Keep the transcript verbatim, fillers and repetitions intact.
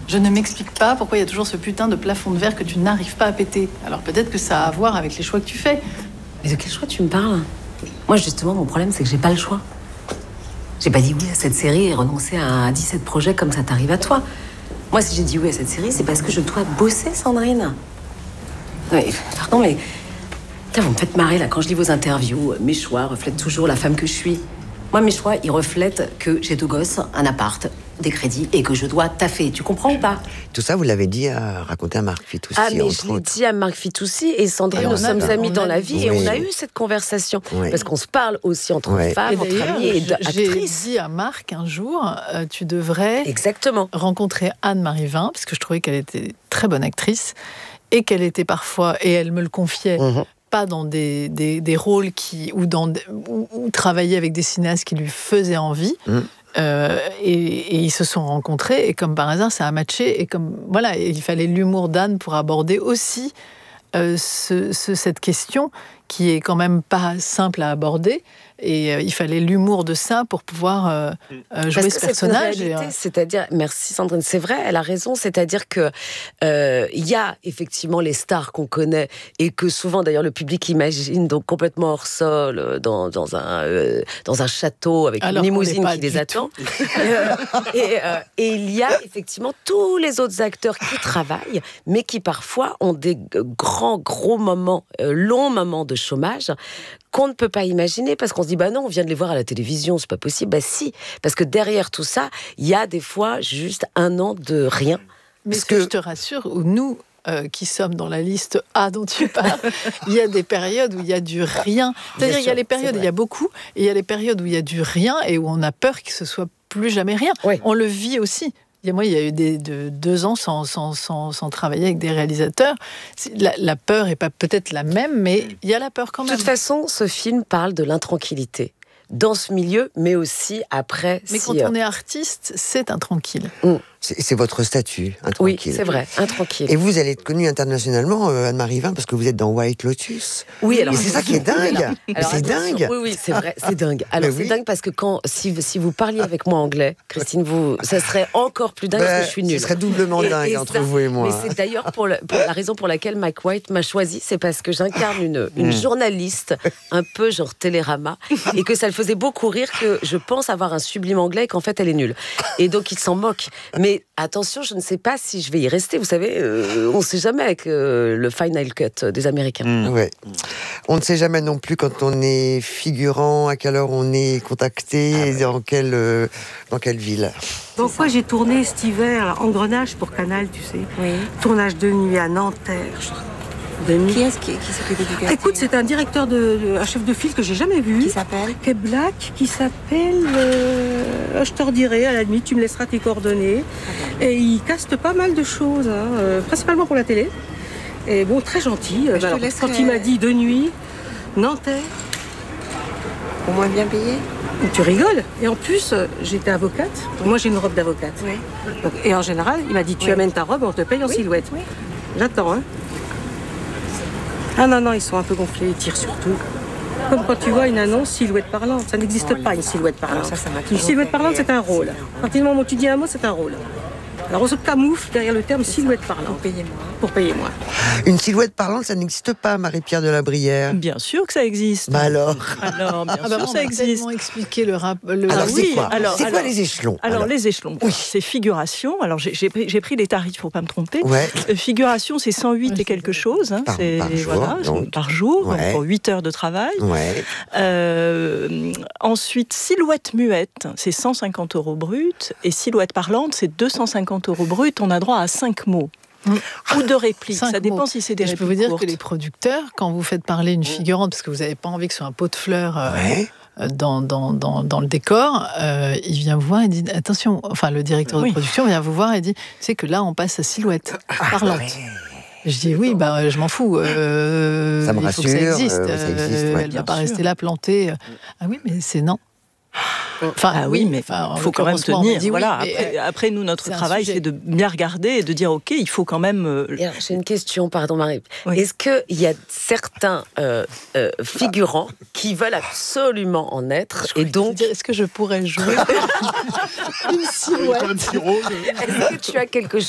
Je ne m'explique pas pourquoi il y a toujours ce putain de plafond de verre que tu n'arrives pas à péter. Alors peut-être que ça a à voir avec les choix que tu fais. Mais de quel choix tu me parles? Moi, justement, mon problème, c'est que j'ai pas le choix. J'ai pas dit oui à cette série et renoncé à dix-sept projets comme ça t'arrive à toi. Moi, si j'ai dit oui à cette série, c'est parce que je dois bosser, Sandrine. Ouais, pardon, mais... Putain, vous me faites marrer, là, quand je lis vos interviews. Mes choix reflètent toujours la femme que je suis. Moi, mes choix, ils reflètent que j'ai deux gosses, un appart, des crédits et que je dois taffer. Tu comprends ou pas? Tout ça, vous l'avez dit à raconter à Marc Fitoussi, Ah, mais entre je l'ai autres. dit à Marc Fitoussi et Sandrine, Et nous on a- sommes amis on dans a- la vie oui. et on a eu cette conversation. Oui. Parce qu'on se parle aussi entre Oui. femmes, Et entre d'ailleurs, amis et je- j'ai actrices. dit à Marc un jour, euh, tu devrais Exactement. rencontrer Anne-Marie Vin, parce que je trouvais qu'elle était très bonne actrice, et qu'elle était parfois, et elle me le confiait, Mhm. pas dans des, des, des rôles qui, ou, dans, ou, ou travailler avec des cinéastes qui lui faisaient envie. Mhm. Euh, et, et ils se sont rencontrés, et comme par hasard, ça a matché. Et comme voilà, il fallait l'humour d'Anne pour aborder aussi euh, ce, ce- cette question qui est quand même pas simple à aborder. Et euh, il fallait l'humour de ça pour pouvoir euh, euh, jouer Parce ce que personnage. c'est une et, réalité, euh, c'est-à-dire, merci Sandrine, c'est vrai, elle a raison, c'est-à-dire que euh, il y a effectivement les stars qu'on connaît et que souvent d'ailleurs le public imagine donc complètement hors sol euh, dans, dans un euh, dans un château avec Alors une qu'on limousine l'est pas qui les du attend. Euh, et, euh, et il y a effectivement tous les autres acteurs qui travaillent, mais qui parfois ont des g- grands gros moments, euh, longs moments de chômage qu'on ne peut pas imaginer parce qu'on se dit bah non, on vient de les voir à la télévision, c'est pas possible. Bah si, parce que derrière tout ça, il y a des fois juste un an de rien. Mais Parce ce que que- je te rassure, ou nous euh, qui sommes dans la liste A dont tu parles, il y a des périodes où il y a du rien. C'est-à-dire il y a sûr, les périodes c'est où il y a beaucoup, et il y a les périodes où il y a du rien et où on a peur que ce soit plus jamais rien. Oui. On le vit aussi. Il y a- Moi, il y a eu des, de, deux ans sans, sans, sans, sans travailler avec des réalisateurs. C'est- La, la peur est pas peut-être la même, mais il y a la peur quand De même. toute façon, ce film parle de l'intranquillité dans ce milieu, mais aussi après. Mais si, quand euh, on est artiste, c'est intranquille. C'est c'est votre statut, oui, intranquille. c'est vrai, intranquille. Et vous allez être connue internationalement, euh, Anne-Marie Vin, parce que vous êtes dans White Lotus. Oui, alors Et c'est ça qui est dingue. Alors, Mais alors, c'est attention. dingue. Oui, oui, c'est vrai, c'est dingue. Alors Mais c'est oui. dingue parce que quand si, si vous parliez avec moi anglais, Christine, vous, ça serait encore plus dingue Ben, parce que je suis nulle. Ce serait doublement Et- dingue et entre ça- vous et moi. Mais c'est d'ailleurs pour, le- pour la raison pour laquelle Mike White m'a choisi, c'est parce que j'incarne une, une Mm. journaliste un peu genre Télérama et que ça le faisait beaucoup rire que je pense avoir un sublime anglais et qu'en fait elle est nulle. Et donc il s'en moque. Mais attention, je ne sais pas si je vais y rester. Vous savez, euh, on ne sait jamais avec euh, le final cut des Américains. Ouais. On ne sait jamais non plus quand on est figurant, à quelle heure on est contacté, et dans quelle, euh, dans quelle ville. Donc moi j'ai tourné cet hiver là, Engrenage pour Canal, tu sais. Oui. Tournage de nuit à Nanterre. De nuit. Qui est-ce qui, qui s'occupe du casting? Écoute, c'est un directeur de, de- un chef de file que j'ai jamais vu. Qui s'appelle? Qui est black, qui s'appelle. euh, je te redirai à la limite, tu me laisseras tes coordonnées. Et il caste pas mal de choses, hein, euh, principalement pour la télé. Et bon, très gentil. je te Alors, laisserai- quand il m'a dit de nuit, Nanterre, Au moins bien payé? tu rigoles. Et en plus, euh, j'étais avocate. Moi, j'ai une robe d'avocate. Oui. Donc, et en général, il m'a dit, tu Oui. amènes ta robe, on te paye en Oui, silhouette. oui. J'attends, hein. Ah non, non, ils sont un peu gonflés, ils tirent surtout. Comme quand tu vois une annonce silhouette parlante. Ça n'existe pas, une silhouette parlante. Alors ça, ça m'a Une toujours silhouette fait parlante, rire. c'est un rôle. À partir du moment où tu dis un mot, c'est un rôle. Alors on se camoufle derrière le terme silhouette Pour parlante. payer moins. Pour payer moins. Une silhouette parlante, ça n'existe pas, Marie-Pierre de la Brière. Bien sûr que ça existe. Bah alors Alors, bien Ah bah, sûr, on ça a existe. tellement expliqué le rap. Le Alors Ah c'est oui, quoi alors- C'est quoi alors- les échelons Alors, les échelons, Oui. c'est figuration. Alors j'ai j'ai pris, j'ai pris les tarifs pour pas me tromper. Ouais. Euh, Figuration, c'est cent huit Ouais, et quelque chose. hein. Par- C'est- par jour, voilà, donc. par jour, donc Ouais. pour huit heures de travail. Ouais. Euh, ensuite, silhouette muette, c'est cent cinquante euros brut. Et silhouette parlante, c'est deux cent cinquante euros brut. On a droit à cinq mots. Mm. Ou de répliques. Cinq Ça dépend mots. si c'est des Et je répliques peux vous dire courtes. que les producteurs, quand vous faites parler une figurante, parce que vous n'avez pas envie que ce soit un pot de fleurs euh, Ouais. euh, dans, dans, dans, dans le décor, euh, il vient vous voir et dit attention, enfin le directeur Oui. de production vient vous voir et dit c'est que là on passe à silhouette parlante. Je dis oui, bah, je m'en fous. euh, Ça me il faut que rassure, ça existe. euh, ça existe, euh, ouais. elle ne Bien va pas sûr. rester là plantée. Ah oui, mais c'est non. Enfin, Ah oui, mais il enfin, en faut quand même l'occurrence, moi, on m'a tenir. dit oui, voilà. mais, après, euh, après, nous, notre c'est un travail, sujet. c'est de bien regarder et de dire, OK, il faut quand même... euh, Et alors, j'ai une question, pardon Marie. Oui. Est-ce qu'il y a certains euh, euh, figurants qui veulent absolument en être et donc dire, est-ce que je pourrais jouer une silhouette? est-ce que tu as quelque